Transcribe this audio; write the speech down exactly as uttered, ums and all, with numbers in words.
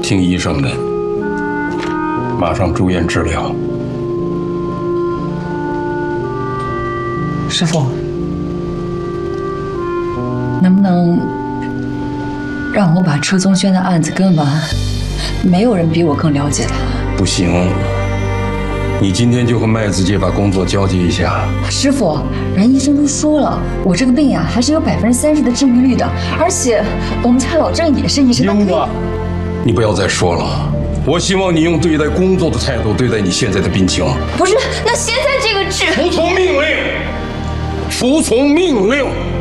听医生的，马上住院治疗。 师傅，能不能让我把车宗轩的案子跟完？没有人比我更了解他。 不行，你今天就和麦子姐把工作交接一下。 师傅，人医生都说了，我这个病呀、还是有百分之三十的治愈率的，而且我们家老郑也是医生。 英子，你不要再说了。我希望你用对待工作的态度对待你现在的病情。 不是，那现在这个治…… 服从命令，服从命令。